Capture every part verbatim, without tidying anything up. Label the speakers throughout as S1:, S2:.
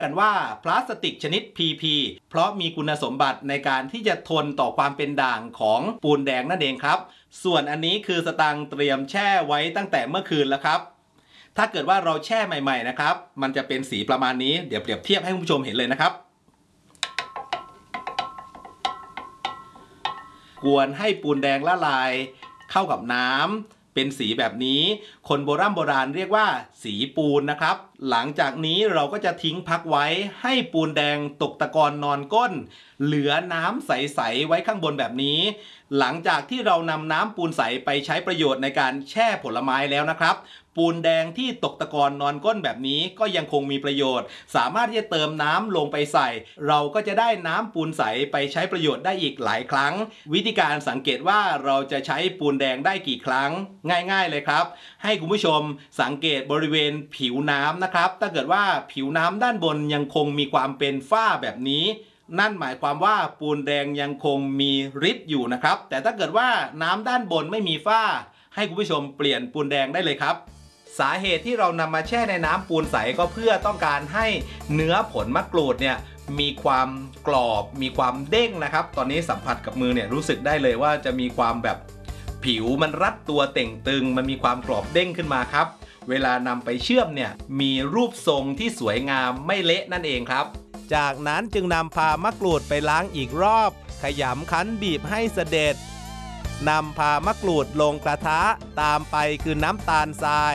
S1: กันว่าพลาสติกชนิด พี พี เพราะมีคุณสมบัติในการที่จะทนต่อความเป็นด่างของปูนแดงนั่นเองครับส่วนอันนี้คือสตังค์เตรียมแช่ไว้ตั้งแต่เมื่อคืนแล้วครับถ้าเกิดว่าเราแช่ใหม่ๆนะครับมันจะเป็นสีประมาณนี้เดี๋ยวเปรียบเทียบให้คุณผู้ชมเห็นเลยนะครับกวนให้ปูนแดงละลายเข้ากับน้ำเป็นสีแบบนี้คนโบราณโบราณเรียกว่าสีปูนนะครับหลังจากนี้เราก็จะทิ้งพักไว้ให้ปูนแดงตกตะกอนนอนก้นเหลือน้ำใสๆไว้ข้างบนแบบนี้หลังจากที่เรานำน้ำปูนใสไปใช้ประโยชน์ในการแช่ผลไม้แล้วนะครับปูนแดงที่ตกตะกอนนอนก้นแบบนี้ก็ยังคงมีประโยชน์สามารถที่จะเติมน้ำลงไปใส่เราก็จะได้น้ำปูนใสไปใช้ประโยชน์ได้อีกหลายครั้งวิธีการสังเกตว่าเราจะใช้ปูนแดงได้กี่ครั้งง่ายๆเลยครับให้คุณผู้ชมสังเกตบริเวณผิวน้ำนะครับถ้าเกิดว่าผิวน้ำด้านบนยังคงมีความเป็นฝ้าแบบนี้นั่นหมายความว่าปูนแดงยังคงมีฤทธิ์อยู่นะครับแต่ถ้าเกิดว่าน้ำด้านบนไม่มีฝ้าให้คุณผู้ชมเปลี่ยนปูนแดงได้เลยครับสาเหตุที่เรานำมาแช่ในน้ำปูนใสก็เพื่อต้องการให้เนื้อผลมะกรูดเนี่ยมีความกรอบมีความเด้งนะครับตอนนี้สัมผัสกับมือเนี่ยรู้สึกได้เลยว่าจะมีความแบบผิวมันรัดตัวเต่งตึงมันมีความกรอบเด้งขึ้นมาครับเวลานำไปเชื่อมเนี่ยมีรูปทรงที่สวยงามไม่เละนั่นเองครับจากนั้นจึงนำพามะกรูดไปล้างอีกรอบขยำคั้นบีบให้เสด็จนำพามะกรูดลงกระทะตามไปคือน้ำตาลทราย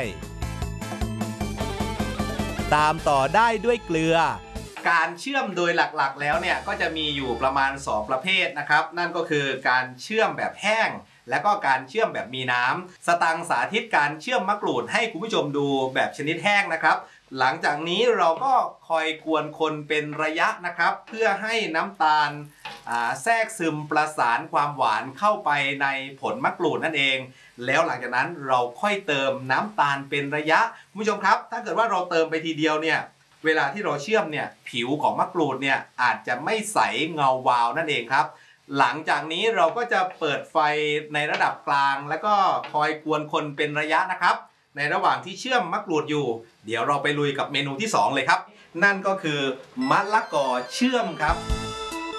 S1: ตามต่อได้ด้วยเกลือการเชื่อมโดยหลักๆแล้วเนี่ยก็จะมีอยู่ประมาณสองประเภทนะครับนั่นก็คือการเชื่อมแบบแห้งและก็การเชื่อมแบบมีน้ำสตังค์สาธิตการเชื่อมมะกรูดให้คุณผู้ชมดูแบบชนิดแห้งนะครับหลังจากนี้เราก็คอยกวนคนเป็นระยะนะครับเพื่อให้น้ำตาลแทรกซึมประสานความหวานเข้าไปในผลมะกรูดนั่นเองแล้วหลังจากนั้นเราค่อยเติมน้ำตาลเป็นระยะคุณผู้ชมครับถ้าเกิดว่าเราเติมไปทีเดียวเนี่ยเวลาที่เราเชื่อมเนี่ยผิวของมะกรูดเนี่ยอาจจะไม่ใสเงาวาวนั่นเองครับหลังจากนี้เราก็จะเปิดไฟในระดับกลางแล้วก็คอยกวนคนเป็นระยะนะครับในระหว่างที่เชื่อมมะกรูดอยู่เดี๋ยวเราไปลุยกับเมนูที่สองเลยครับนั่นก็คือมะละกอเชื่อมครับ